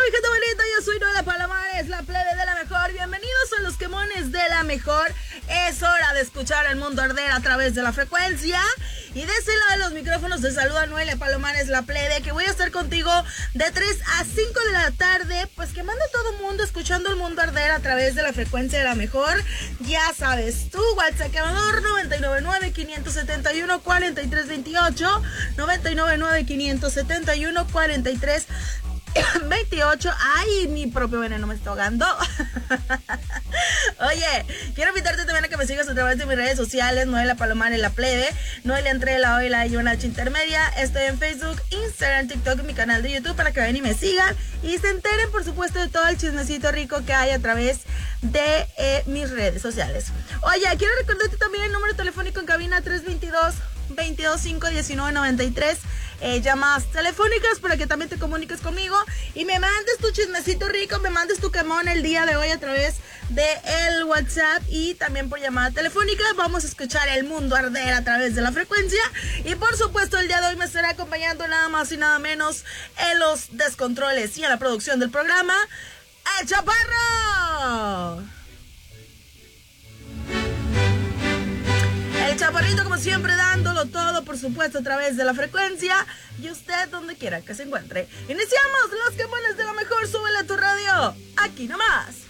mi gente bonita? Yo soy Noela Palomares, la plebe de la mejor. Bienvenidos a los quemones de la mejor. Es hora de escuchar el mundo arder a través de la frecuencia. Y de ese lado de los micrófonos te saluda Noela Palomares, la plebe, que voy a estar contigo de 3 a 5 de la tarde, pues quemando a todo el mundo, escuchando el mundo arder a través de la frecuencia de la mejor. Ya sabes, tú, WhatsApp quemador 999-571-4328, 999-571-4328. Ay, mi propio veneno me está ahogando. Oye, quiero invitarte también a que me sigas a través de mis redes sociales, Noela Palomares, la plebe, Noela Entrela, hoy la H intermedia. Estoy en Facebook, Instagram, TikTok y mi canal de YouTube para que vayan y me sigan y se enteren, por supuesto, de todo el chismecito rico que hay a través de mis redes sociales. Oye, quiero recordarte también el número telefónico en cabina 322-225-1993. Llamadas telefónicas para que también te comuniques conmigo y me mandes tu chismecito rico, me mandes tu quemón el día de hoy a través de el WhatsApp y también por llamada telefónica. Vamos a escuchar el mundo arder a través de la frecuencia y por supuesto el día de hoy me estará acompañando nada más y nada menos en los descontroles y en la producción del programa, ¡El Chaparro! El Chaparrito, como siempre, dándolo todo, por supuesto, a través de la frecuencia. Y usted, donde quiera que se encuentre. Iniciamos los quemones de la mejor. Súbele a tu radio. Aquí nomás.